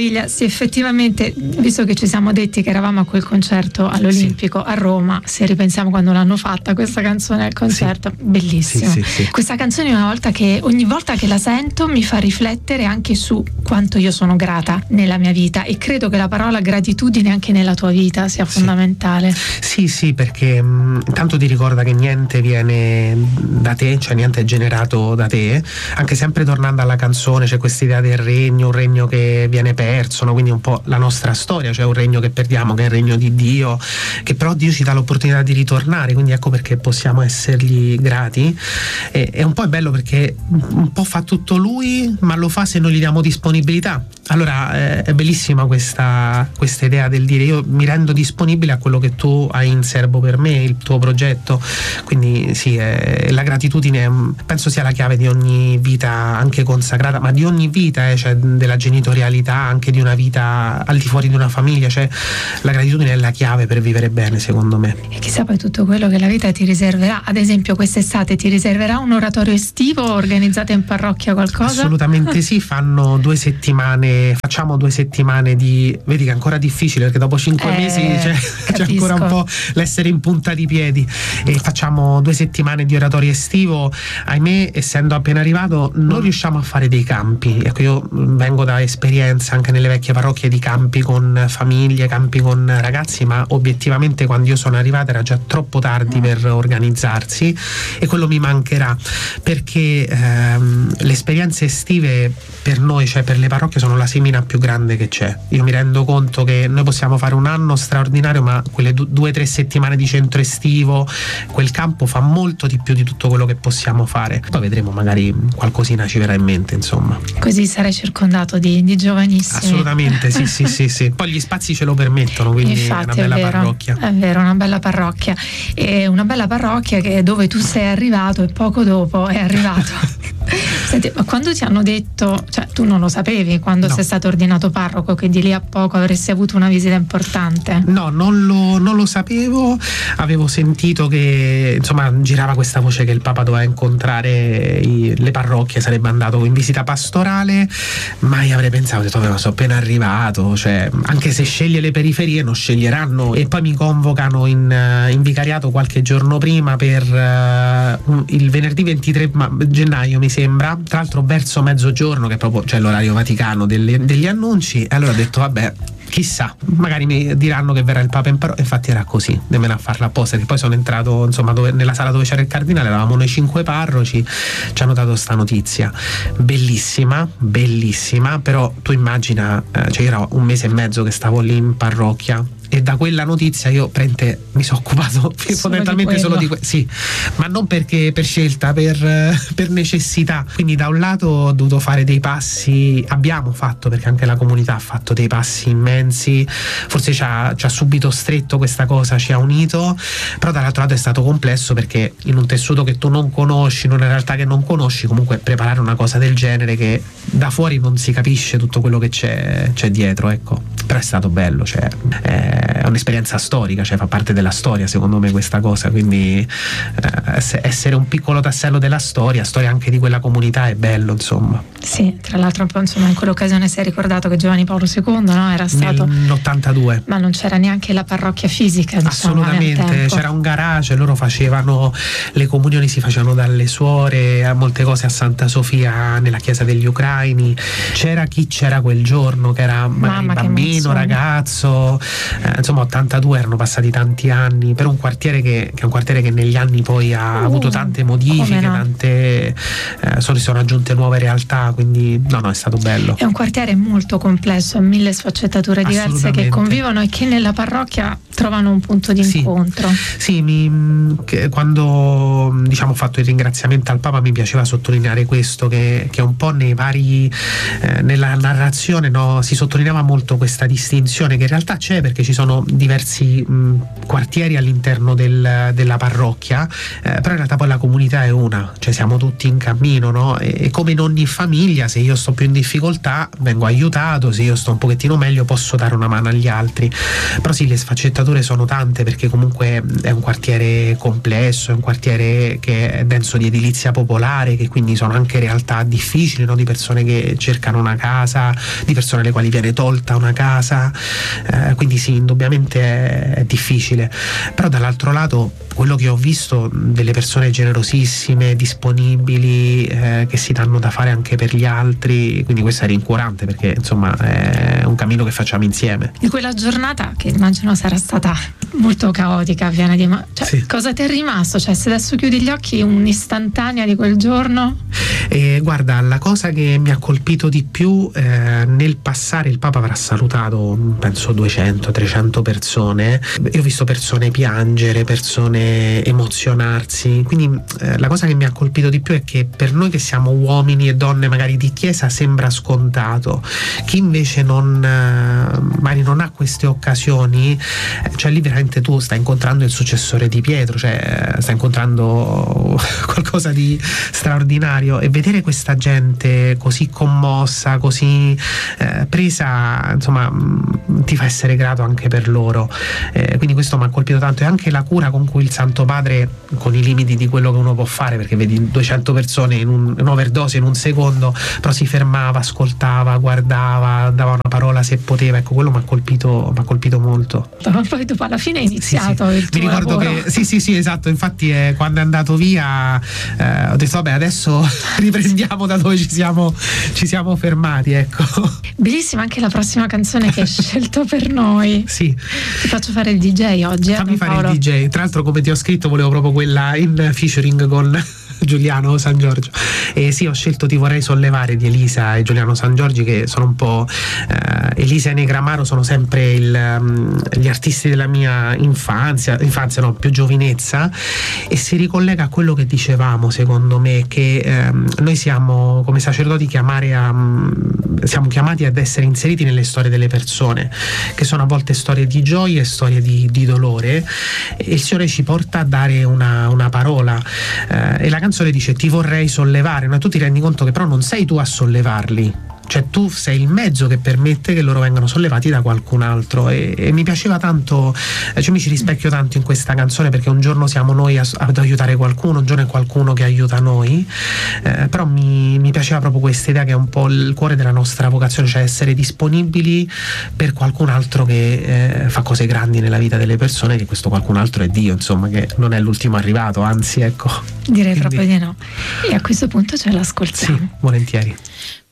meraviglia. Sì, effettivamente, visto che ci siamo detti che eravamo a quel concerto all'Olimpico a Roma, se ripensiamo quando l'hanno fatta questa canzone al concerto, bellissima. Questa canzone ogni volta che la sento mi fa riflettere anche su quanto io sono grata nella mia vita, e credo che la parola gratitudine anche nella tua vita sia fondamentale. Sì, perché intanto ti ricorda che niente viene da te, cioè niente è generato da te. Anche sempre tornando alla canzone c'è questa idea del regno, un regno che viene perso, no? Quindi un po' la nostra storia, cioè un regno che perdiamo, che è il regno di Dio, che però Dio ci dà l'opportunità di ritornare, quindi ecco perché possiamo essergli grati. E un po' è bello perché un po' fa tutto lui, ma lo fa se noi gli diamo disponibilità. Allora è bellissima questa idea del dire: io mi rendo disponibile a quello che tu hai in serbo per me, il tuo progetto. Quindi sì, la gratitudine penso sia la chiave di ogni vita, anche consacrata, ma di ogni vita, cioè della genitorialità, anche di una vita al di fuori di una famiglia. Cioè la gratitudine è la chiave per vivere bene, secondo me. E chissà poi tutto quello che la vita ti riserverà. Ad esempio quest'estate ti riserverà un oratorio estivo? Organizzate in parrocchia qualcosa? Assolutamente sì, facciamo 2 settimane di, vedi che è ancora difficile perché dopo 5 mesi c'è ancora un po' l'essere in punta di piedi, e facciamo 2 settimane di oratorio estivo. Ahimè, essendo appena arrivato non riusciamo a fare dei campi. Ecco, io vengo da esperienze anche nelle vecchie parrocchie di campi con famiglie, campi con ragazzi, ma obiettivamente quando io sono arrivata era già troppo tardi per organizzarsi, e quello mi mancherà, perché le esperienze estive per noi, cioè per le parrocchie, sono la semina più grande che c'è. Io mi rendo conto che noi possiamo fare un anno straordinario, ma quelle 2 o 3 settimane di centro estivo, quel campo fa molto di più di tutto quello che possiamo fare. Poi vedremo, magari qualcosina ci verrà in mente, insomma. Così sarai circondato di giovanissimi. Assolutamente, sì. Poi gli spazi ce lo permettono, quindi infatti, è una bella parrocchia. È vero, una bella parrocchia. E una bella parrocchia che dove tu sei arrivato e poco dopo è arrivato. Senti, ma quando ti hanno detto, cioè tu non lo sapevi quando sei stato ordinato parroco, che di lì a poco avresti avuto una visita importante? No, non lo sapevo. Avevo sentito che insomma girava questa voce che il Papa doveva incontrare le parrocchie, sarebbe andato in visita pastorale. Mai avrei pensato, ho detto, sono appena arrivato, cioè anche se sceglie le periferie non sceglieranno. E poi mi convocano in vicariato qualche giorno prima per il venerdì 23 gennaio mi sembra, tra l'altro verso mezzogiorno, che è proprio l'orario vaticano degli annunci. E allora ho detto vabbè, chissà, magari mi diranno che verrà il Papa in parrocchia. Infatti era così, nemmeno a farla apposta, che poi sono entrato insomma nella sala dove c'era il cardinale, eravamo noi 5 parroci, ci hanno dato sta notizia bellissima, però tu immagina, io ero 1 mese e mezzo che stavo lì in parrocchia, e da quella notizia io mi sono occupato fondamentalmente solo di sì, ma non perché per scelta, per necessità. Quindi da un lato ho dovuto fare dei passi, abbiamo fatto, perché anche la comunità ha fatto dei passi immensi, forse ci ha subito stretto questa cosa, ci ha unito, però dall'altro lato è stato complesso, perché in un tessuto che tu non conosci, in una realtà che non conosci, comunque preparare una cosa del genere che da fuori non si capisce tutto quello che c'è dietro, ecco. Però è stato bello, cioè è un'esperienza storica, cioè fa parte della storia secondo me questa cosa, quindi essere un piccolo tassello della storia anche di quella comunità è bello, insomma. Sì, tra l'altro insomma in quell'occasione si è ricordato che Giovanni Paolo II, no, era stato nell'82, ma non c'era neanche la parrocchia fisica, diciamo, assolutamente, c'era un garage, loro facevano le comunioni, si facevano dalle suore, molte cose a Santa Sofia nella chiesa degli ucraini, c'era chi c'era quel giorno che era magari bambino, ragazzo, insomma 82, erano passati tanti anni per un quartiere che è un quartiere che negli anni poi ha avuto tante modifiche, tante si sono aggiunte nuove realtà, quindi no, è stato bello. È un quartiere molto complesso, ha 1000 sfaccettature diverse che convivono e che nella parrocchia trovano un punto di incontro. Sì, quando ho fatto il ringraziamento al Papa mi piaceva sottolineare questo, che un po' nei vari nella narrazione, no, si sottolineava molto questa distinzione che in realtà c'è, perché ci sono diversi quartieri all'interno della parrocchia, però in realtà poi la comunità è una, cioè siamo tutti in cammino, no? E come in ogni famiglia, se io sto più in difficoltà vengo aiutato, se io sto un pochettino meglio posso dare una mano agli altri. Però sì, le sfaccettature sfaccettature sono tante, perché comunque è un quartiere complesso, è un quartiere che è denso di edilizia popolare, che quindi sono anche realtà difficili, no? Di persone che cercano una casa, di persone alle quali viene tolta una casa, quindi sì, indubbiamente è difficile. Però dall'altro lato quello che ho visto, delle persone generosissime, disponibili, che si danno da fare anche per gli altri, quindi questo è rincuorante, perché insomma è un cammino che facciamo insieme. Di quella giornata, che immagino sarà stata molto caotica, piena di sì. Cosa ti è rimasto? Cioè, se adesso chiudi gli occhi, un'istantanea di quel giorno? Guarda, la cosa che mi ha colpito di più, nel passare, il Papa avrà salutato penso 200-300 persone, io ho visto persone piangere, persone emozionarsi, quindi la cosa che mi ha colpito di più è che per noi che siamo uomini e donne magari di chiesa sembra scontato, chi invece magari non ha queste occasioni, cioè lì veramente tu stai incontrando il successore di Pietro, cioè stai incontrando qualcosa di straordinario, e vedere questa gente così commossa, così presa, insomma ti fa essere grato anche per loro, quindi questo mi ha colpito tanto, e anche la cura con cui il Santo Padre, con i limiti di quello che uno può fare, perché vedi 200 persone in un'overdose in un secondo, però si fermava, ascoltava, guardava, dava una parola se poteva, ecco, quello mi ha colpito molto. Poi dopo alla fine è iniziato il tuo mi ricordo lavoro. Che sì, esatto, infatti quando è andato via ho detto vabbè, adesso riprendiamo da dove ci siamo fermati, ecco. Bellissima anche la prossima canzone che hai scelto per noi. Sì. Ti faccio fare il DJ oggi. Fammi fare Paolo. il DJ. Tra l'altro, come ti ho scritto, volevo proprio quella in featuring con Giuliano San Giorgio, e sì, ho scelto Ti vorrei sollevare di Elisa e Giuliano San Giorgi, che sono un po' Elisa e Negramaro sono sempre gli artisti della mia infanzia no, più giovinezza, e si ricollega a quello che dicevamo, secondo me, che noi siamo come sacerdoti siamo chiamati ad essere inseriti nelle storie delle persone, che sono a volte storie di gioia e storie di dolore, e il Signore ci porta a dare una parola, e la canzone dice ti vorrei sollevare, ma tu ti rendi conto che però non sei tu a sollevarli, cioè tu sei il mezzo che permette che loro vengano sollevati da qualcun altro, e mi piaceva tanto, cioè mi ci rispecchio tanto in questa canzone, perché un giorno siamo noi ad aiutare qualcuno, un giorno è qualcuno che aiuta noi, però mi piaceva proprio questa idea, che è un po' il cuore della nostra vocazione, cioè essere disponibili per qualcun altro che fa cose grandi nella vita delle persone, che questo qualcun altro è Dio, insomma, che non è l'ultimo arrivato, anzi, ecco. Direi proprio di no. E a questo punto ce l'ascoltiamo. Sì, volentieri.